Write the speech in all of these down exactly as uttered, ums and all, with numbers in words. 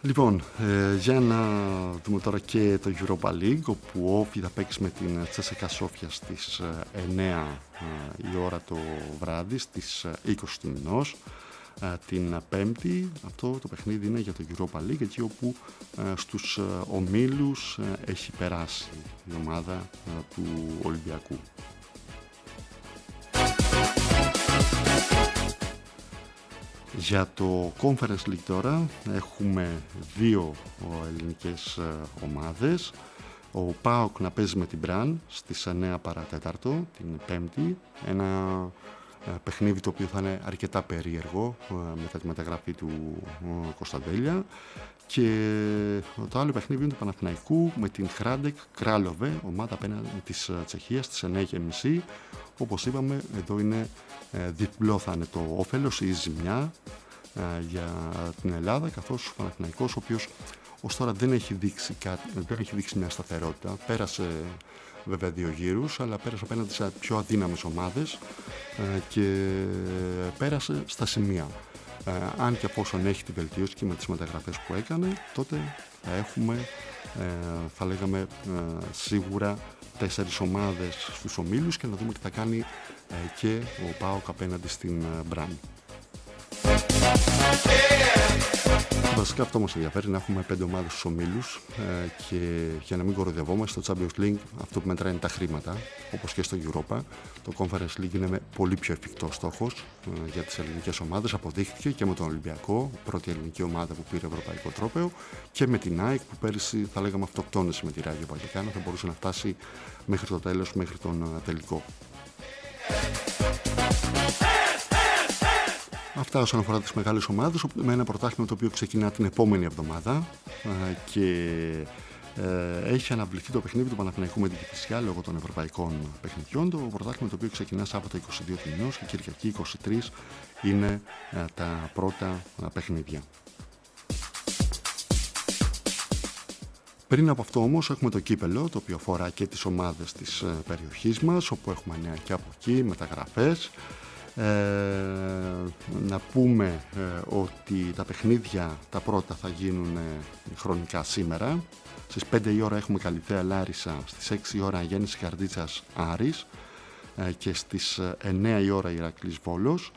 Λοιπόν, ε, για να δούμε τώρα και το Europa League, όπου ο Όφη θα παίξει με την Τσέσσεκα Σόφια στις εννέα ε, η ώρα το βράδυ, στις είκοσι του μηνός. Ε, την Πέμπτη, αυτό το παιχνίδι είναι για το Europa League, εκεί όπου ε, στους ε, ομίλους ε, έχει περάσει η ομάδα ε, του Ολυμπιακού. Για το Conference League τώρα έχουμε δύο ελληνικές ομάδες. Ο ΠΑΟΚ να παίζει με την Μπραν στις εννέα παρά τέταρτο την Πέμπτη. Ένα παιχνίδι το οποίο θα είναι αρκετά περίεργο μετά τη μεταγραφή του Κωνσταντέλια. Και το άλλο παιχνίδι είναι του Παναθηναϊκού με την Hrádek Králové, ομάδα απέναντι της Τσεχίας στις εννέα και μισή. Όπως είπαμε, εδώ είναι διπλό θα είναι το όφελος ή η ζημιά για την Ελλάδα, καθώς ο Παναθηναϊκός, ο οποίος ως τώρα δεν έχει δείξει, κάτι, δεν έχει δείξει μια σταθερότητα, πέρασε βέβαια δύο γύρους, αλλά πέρασε απέναντι σε πιο αδύναμες ομάδες και πέρασε στα σημεία. Ε, αν και απόσον έχει τη βελτίωση και με τις μεταγραφές που έκανε, τότε θα έχουμε, ε, θα λέγαμε ε, σίγουρα τέσσερις ομάδες στους ομίλους και να δούμε τι θα κάνει ε, και ο ΠΑΟΚ απέναντι στην ε, Μπραν. Βασικά αυτό μας ενδιαφέρει, να έχουμε πέντε ομάδες στους ομίλους ε, και για να μην κοροϊδευόμαστε, στο Champions League αυτό που μετράει είναι τα χρήματα, όπως και στο Europa. Το Conference League είναι με πολύ πιο εφικτό στόχος ε, για τις ελληνικές ομάδες. Αποδείχθηκε και με τον Ολυμπιακό, πρώτη ελληνική ομάδα που πήρε ευρωπαϊκό τρόπαιο, και με την ΑΕΚ που πέρυσι θα λέγαμε αυτοκτόνησε με τη Ράγιο Βαγεκάνο, θα μπορούσε να φτάσει μέχρι το τέλος, μέχρι τον ε, τελικό. Αυτά όσον αφορά τις μεγάλες ομάδες, με ένα πρωτάθλημα το οποίο ξεκινά την επόμενη εβδομάδα και ε, έχει αναβληθεί το παιχνίδι του Παναθηναϊκού με την Κηφισιά λόγω των ευρωπαϊκών παιχνιδιών. Το πρωτάθλημα το οποίο ξεκινά Σάββατο είκοσι δύο του μηνός και Κυριακή είκοσι τρεις είναι ε, τα πρώτα ε, παιχνίδια. Πριν από αυτό όμως έχουμε το κύπελο, το οποίο αφορά και τις ομάδες της ε, περιοχής μας, όπου έχουμε νέα και από εκεί, μεταγραφές. Ε, να πούμε ε, ότι τα παιχνίδια τα πρώτα θα γίνουν ε, χρονικά σήμερα. Στις πέντε η ώρα έχουμε Καλυθέα Λάρισα, στις έξι η ώρα Γέννηση Καρδίτσας Άρης ε, και στις εννέα η ώρα Ηρακλής Βόλος.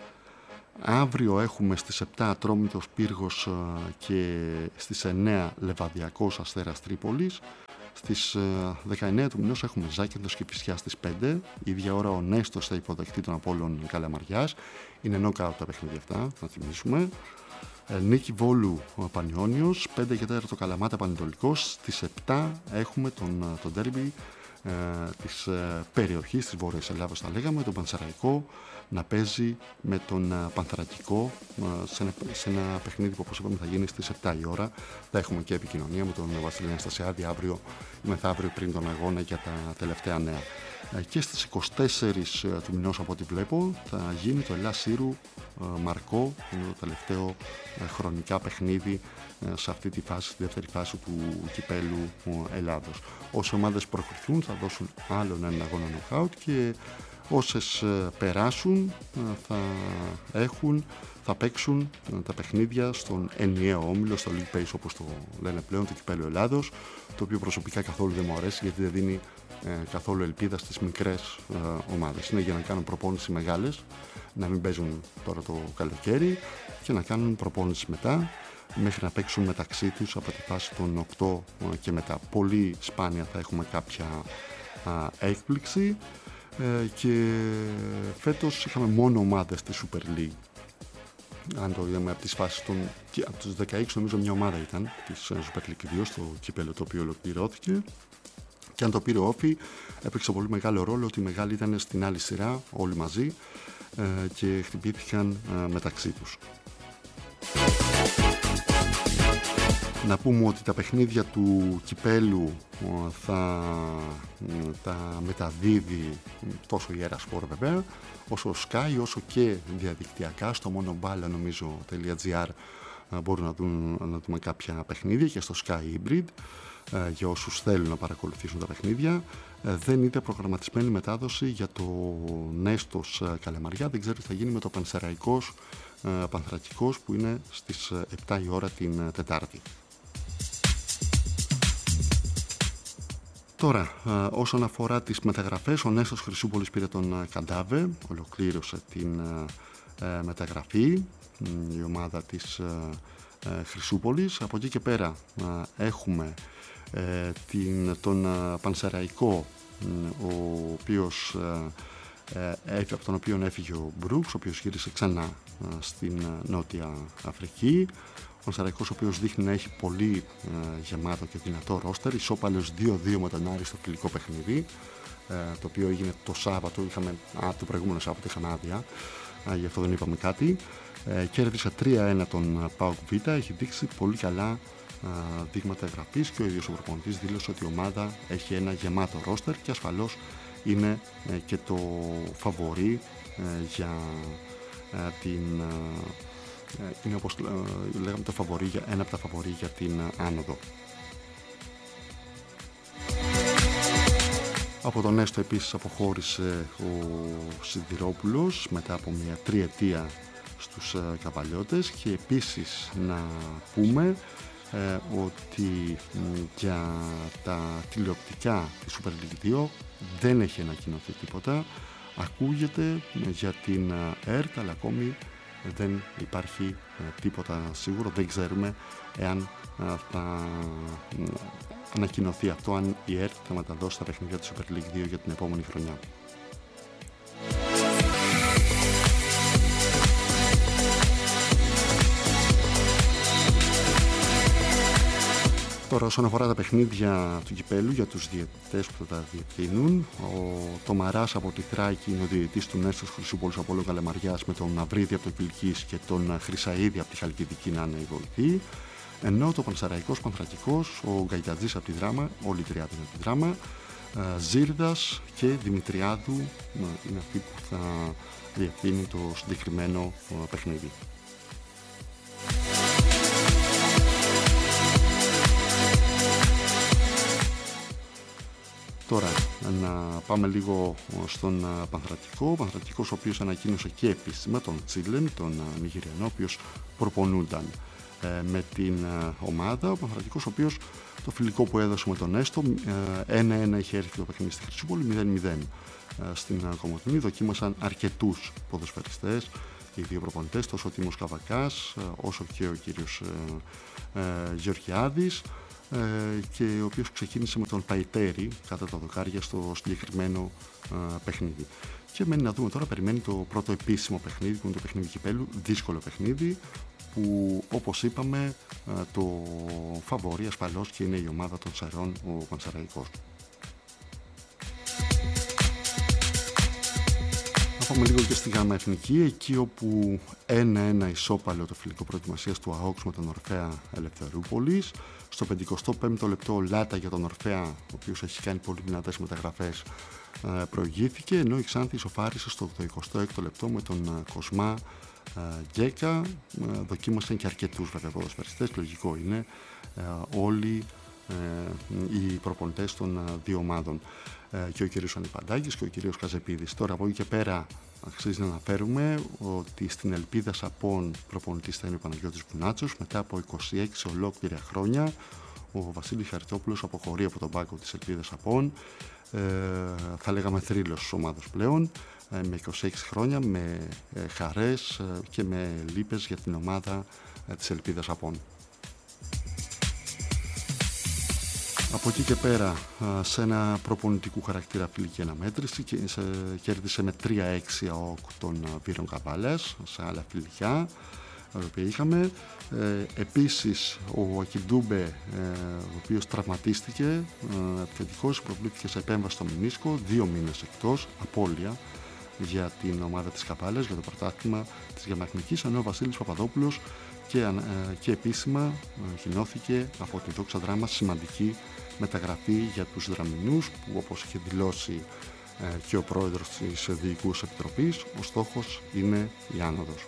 Αύριο έχουμε στις επτά Ατρόμητος Πύργος ε, και στις εννέα Λεβαδιακός Αστέρας Τρίπολης. Στις δεκαεννέα του μηνός έχουμε Ζάκυνθος και Κηφισιά στις πέντε. Η ίδια ώρα ο Νέστος θα υποδεχτεί τον Απόλλων Καλαμαριάς. Είναι νόκαουτ τα παιχνίδια αυτά, να θυμίσουμε. Ε, Νίκη Βόλου Πανιόνιος, πέντε και τέταρτο Καλαμάτα Πανετολικός. Στις επτά έχουμε τον, τον ντέρμπι ε, της ε, περιοχής της Βόρειας Ελλάδας, θα λέγαμε, τον Πανσεραϊκό να παίζει με τον uh, Πανθρακικό uh, σε, ένα, σε ένα παιχνίδι που, όπως είπαμε, θα γίνει στις επτά η ώρα. Θα έχουμε και επικοινωνία με τον Βασίλη Αναστασιάδη αύριο ή μεθαύριο πριν τον αγώνα για τα τελευταία νέα. Uh, και στις είκοσι τέσσερις uh, του μηνός, από ό,τι βλέπω, θα γίνει το Ελλάς Σύρου uh, Μαρκό, είναι το τελευταίο uh, χρονικά παιχνίδι uh, σε αυτή τη φάση, τη δεύτερη φάση του κυπέλου uh, Ελλάδος. Όσες ομάδες προκριθούν θα δώσουν άλλον έναν αγώνα νοκάουτ και όσες περάσουν θα έχουν, θα παίξουν τα παιχνίδια στον ενιαίο όμιλο, στο League Pace όπως το λένε πλέον, το κυπέλλου Ελλάδος, το οποίο προσωπικά καθόλου δεν μου αρέσει γιατί δεν δίνει ε, καθόλου ελπίδα στις μικρές ε, ομάδες. Είναι για να κάνουν προπόνηση μεγάλες, να μην παίζουν τώρα το καλοκαίρι και να κάνουν προπόνηση μετά μέχρι να παίξουν μεταξύ τους από τη φάση των οκτώ ε, και μετά. Πολύ σπάνια θα έχουμε κάποια ε, έκπληξη. Ε, και φέτος είχαμε μόνο ομάδες στη Super League. Αν το είδαμε από τις φάσεις των, και από τους δεκαέξι, νομίζω μια ομάδα ήταν της Super League δύο στο κύπελλο το οποίο ολοκληρώθηκε, και αν το πήρε ο Όφη έπαιξε πολύ μεγάλο ρόλο ότι οι μεγάλοι ήταν στην άλλη σειρά όλοι μαζί ε, και χτυπήθηκαν ε, μεταξύ τους. Να πούμε ότι τα παιχνίδια του κυπέλου θα τα μεταδίδει τόσο η Erasport βέβαια, όσο Sky, όσο και διαδικτυακά στο monoballah νομίζω .gr μπορούν να δουν, να δούμε κάποια παιχνίδια και στο Sky Hybrid για όσους θέλουν να παρακολουθήσουν τα παιχνίδια. Δεν είναι προγραμματισμένη μετάδοση για το Νέστος Καλαμαριά, δεν ξέρω τι θα γίνει με το Πανσεραϊκός Πανθρακικός που είναι στις επτά η ώρα την Τετάρτη. Τώρα, όσον αφορά τις μεταγραφές, ο Νέστος Χρυσούπολης πήρε τον Καντάβε, ολοκλήρωσε την μεταγραφή, η ομάδα της Χρυσούπολης. Από εκεί και πέρα έχουμε την, τον Πανσεραϊκό, ο οποίος, από τον οποίο έφυγε ο Μπρούξ, ο οποίος γύρισε ξανά στην Νότια Αφρική. Ο Πανσεραϊκός, ο οποίος δείχνει να έχει πολύ γεμάτο και δυνατό ρόστερ, ισόπαλος δύο δύο με τον Άρη στο φιλικό παιχνίδι, το οποίο έγινε το Σάββατο, είχαμε, α, το προηγούμενο Σάββατο είχαμε άδεια, γι' αυτό δεν είπαμε κάτι. Κέρδισε τρία ένα τον ΠΑΟΚ Β, έχει δείξει πολύ καλά δείγματα εγγραφής και ο ίδιος ο προπονητής δήλωσε ότι η ομάδα έχει ένα γεμάτο ρόστερ και ασφαλώς είναι και το φαβορί για την, είναι όπως λέγαμε το φαβορί, ένα από τα φαβορί για την άνοδο. Από τον Έστω επίσης αποχώρησε ο Σιδηρόπουλος μετά από μια τριετία στους Καβαλιώτες και επίσης να πούμε ε, ότι για τα τηλεοπτικά της Super League δύο δεν έχει ανακοινωθεί τίποτα. Ακούγεται για την ΕΡΤ, αλλά ακόμη δεν υπάρχει τίποτα σίγουρο. Δεν ξέρουμε εάν θα ανακοινωθεί αυτό, αν η ΕΡΤ θα μεταδώσει τα παιχνίδια της Super League δύο για την επόμενη χρονιά. Τώρα, όσον αφορά τα παιχνίδια του κυπέλου για τους διαιτητές που θα τα διευθύνουν, ο Τομαράς από τη Θράκη είναι ο διαιτητής του Νέστος Χρυσούπολης από Όλο Καλαμαριάς, με τον Ναυρίδη από το Κιλκής και τον Χρυσαΐδη από τη Χαλκιδική να είναι οι βοηθοί. Ενώ το Πανσεραϊκός Πανθρακικός, ο Γκαϊτατζής από τη Δράμα, όλοι οι τριάδες από τη Δράμα, Ζήρδας και Δημητριάδου είναι αυτοί που θα διευθύνουν το συγκεκριμένο παιχνίδι. Τώρα να πάμε λίγο στον Πανθρακικό. Ο Πανθρακικός, ο οποίος ανακοίνωσε και επίσημα τον Τσίλεν, τον Νιγηριανό, ο οποίος προπονούνταν ε, με την ε, ομάδα. Ο Πανθρακικός, ο οποίος το φιλικό που έδωσε με τον Έστω ένα ένα είχε έρθει το παιχνίδι στη Χρυσούπολη, μηδέν μηδέν ε, στην Κομοτηνή. Δοκίμασαν αρκετούς ποδοσφαιριστές οι δύο προπονητές, τόσο ο Τίμος Καβακάς ε, όσο και ο κύριος ε, ε, Γεωργιάδης, και ο οποίος ξεκίνησε με τον Παϊτέρη κατά τα δοκάρια στο συγκεκριμένο ε, παιχνίδι. Και μένει να δούμε τώρα, περιμένει το πρώτο επίσημο παιχνίδι που είναι το παιχνίδι κυπέλου, δύσκολο παιχνίδι που όπως είπαμε ε, το φαβορί ασφαλώς και είναι η ομάδα των Σαρών, ο Πανσεραϊκός. Να πάμε λίγο και στη Γάμα Εθνική, εκεί όπου ένα ένα ισόπαλο το φιλικό προετοιμασίας του ΑΟΚΣ με τον Ορφέα Ελευθερούπολης. Στο πενηκοστό πέμπτο λεπτό ο Λάτα για τον Ορφέα, ο οποίος έχει κάνει πολύ δυνατές μεταγραφές, προηγήθηκε, ενώ η Ξάνθη ισοφάρισε στο εικοστό έκτο λεπτό με τον Κοσμά Γκέκα. Δοκίμασαν και αρκετούς βέβαια ποδοσφαιριστές, λογικό είναι, όλοι οι προπονητές των δύο ομάδων, και ο κύριος Ανιπαντάκης και ο κύριος Καζεπίδης. Τώρα από εκεί και πέρα αξίζει να αναφέρουμε ότι στην Ελπίδα Σαπών προπονητής θα είναι ο Παναγιώτης Μπουνάτσος. Μετά από είκοσι έξι ολόκληρα χρόνια ο Βασίλης Χαριτόπουλος αποχωρεί από τον πάγκο της Ελπίδας Σαπών, ε, θα λέγαμε θρύλος της ομάδας πλέον, ε, με είκοσι έξι χρόνια, με ε, χαρές ε, και με λύπες για την ομάδα ε, της Ελπίδας Σαπών. Από εκεί και πέρα, σε ένα προπονητικού χαρακτήρα φιλική αναμέτρηση, κέρδισε με τρία έξι ΑΟΚ τον Βύρον Καβάλας, σε άλλα φιλικά τα οποία είχαμε. Ε, επίσης ο Ακιντούμπε, ε, ο οποίος τραυματίστηκε, ε, επιθετικός, προβλήθηκε σε επέμβαση στο μηνίσκο, δύο μήνες εκτός, απώλεια για την ομάδα της Καβάλας, για το πρωτάθλημα της Γερμανικής, ενώ ο Βασίλης Παπαδόπουλος και, ε, και επίσημα κοινώθηκε από την Δόξα Δράμα σημαντική μεταγραφή για τους Δραμηνούς, που όπως είχε δηλώσει ε, και ο πρόεδρος της Διοικούς Επιτροπής, ο στόχος είναι η άνοδος.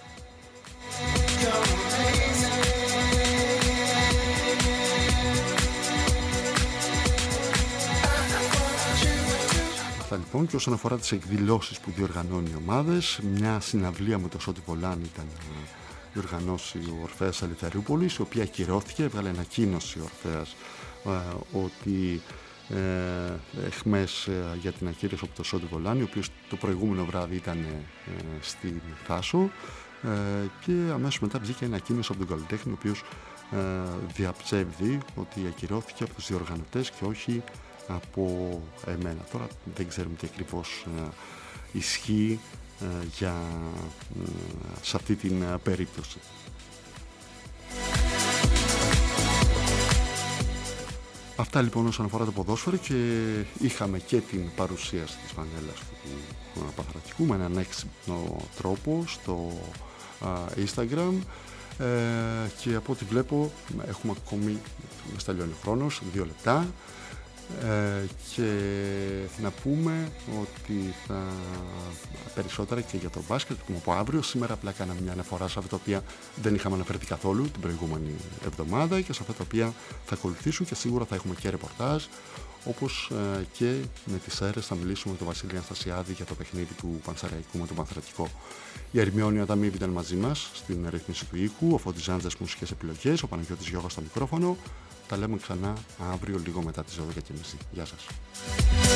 Αυτά λοιπόν, και όσον αφορά τις εκδηλώσεις που διοργανώνει οι ομάδες, μια συναυλία με το Σώτη Βολάν ήταν διοργανώσει ο Ορφέας Ελευθερούπολης, η οποία ακυρώθηκε. Έβγαλε ανακοίνωση ο Ορφέας ε, ότι ε, εχμές ε, για την ακύρωση από το Σόντι Βολάνη, ο οποίος το προηγούμενο βράδυ ήταν ε, στη Θάσο, ε, και αμέσως μετά βγήκε ένα κείμενο από τον καλλιτέχνη, ο οποίος ε, διαψεύδει ότι ακυρώθηκε από τους διοργανωτές και όχι από εμένα. Τώρα δεν ξέρουμε τι ακριβώς ε, ισχύει ε, για, ε, σε αυτή την ε, περίπτωση. Αυτά λοιπόν όσον αφορά το ποδόσφαιρο, και είχαμε και την παρουσίαση της φανέλας του Πανθρακικού με έναν έξυπνο τρόπο στο Instagram, ε, και από ό,τι βλέπω έχουμε ακόμη, μας τελειώνει ο χρόνος, δύο λεπτά, ε, και να πούμε ότι θα περισσότερα και για το μπάσκετ που από αύριο. Σήμερα απλά κάναμε μια αναφορά σε αυτά τα οποία δεν είχαμε αναφερθεί καθόλου την προηγούμενη εβδομάδα και σε αυτά τα οποία θα ακολουθήσουν, και σίγουρα θα έχουμε και ρεπορτάζ, όπως ε, και με τις αίρες θα μιλήσουμε με τον Βασίλη Αναστασιάδη για το παιχνίδι του Πανσεραϊκού με τον Πανθρακικό. Η Ερμιόνη Αδαμίβη ήταν μαζί μας στην ρύθμιση του ήχου, ο Φώτης Ζάντζας μουσικές επιλογές, ο Παναγιώτης Γιώργος στο μικρόφωνο. Τα λέμε ξανά αύριο λίγο μετά τις δώδεκα και μισή. Γεια σας.